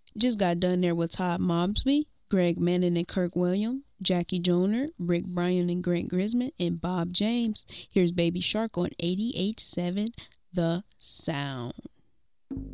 Just got done there with Todd Mosby, Greg Manning and Kirk Williams, Jackie Joyner, Rick Bryan and Grant Grisman, and Bob James. Here's Baby Shark on 88.7 The Sound.